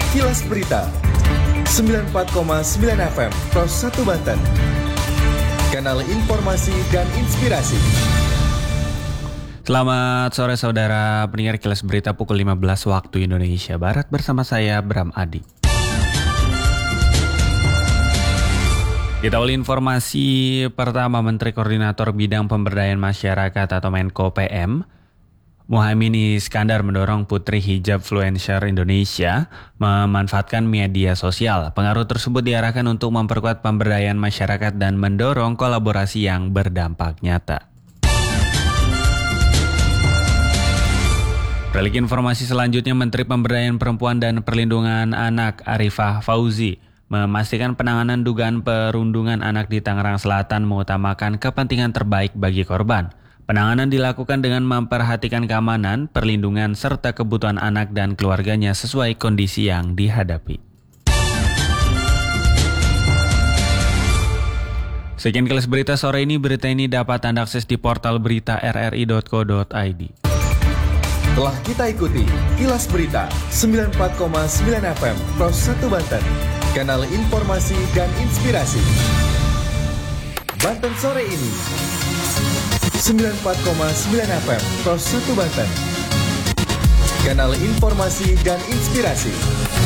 Kilas Berita 94,9 FM Pros 1 Banten. Kanal informasi dan inspirasi. Selamat sore saudara pendengar Kilas Berita pukul 15 waktu Indonesia Barat bersama saya Bram Adi. Kita awali informasi pertama. Menteri Koordinator Bidang Pemberdayaan Masyarakat atau Menko PM Muhaimin Iskandar mendorong putri hijab influencer Indonesia memanfaatkan media sosial. Pengaruh tersebut diarahkan untuk memperkuat pemberdayaan masyarakat dan mendorong kolaborasi yang berdampak nyata. Beralih informasi selanjutnya, Menteri Pemberdayaan Perempuan dan Perlindungan Anak Arifah Fauzi memastikan penanganan dugaan perundungan anak di Tangerang Selatan mengutamakan kepentingan terbaik bagi korban. Penanganan dilakukan dengan memperhatikan keamanan, perlindungan, serta kebutuhan anak dan keluarganya sesuai kondisi yang dihadapi. Sekian Kilas Berita sore ini. Berita ini dapat Anda akses di portal berita rri.co.id. Telah kita ikuti Kilas Berita 94,9 FM Pros 1 Banten. Kanal informasi dan inspirasi. Banten sore ini 94,9 FM Pros 1 Banten. Kanal informasi dan inspirasi.